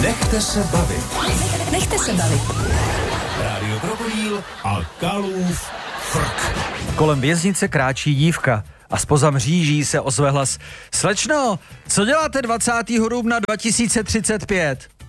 Nechte se bavit. Nechte se bavit. Rádio Krokodýl a Kalův frk. Kolem věznice kráčí dívka a zpoza mříží se ozve hlas. Slečno, co děláte 20. dubna 2035?